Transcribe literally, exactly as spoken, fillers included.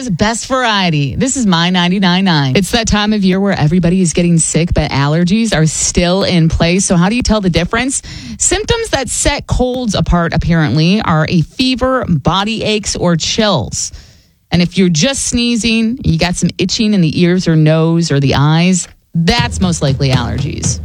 America's best variety. This is My ninety-nine point nine. It's that time of year where everybody is getting sick, but allergies are still in place. So how do you tell the difference? Symptoms that set colds apart, apparently, are a fever, body aches, or chills. And if you're just sneezing, you got some itching in the ears or nose or the eyes, that's most likely allergies.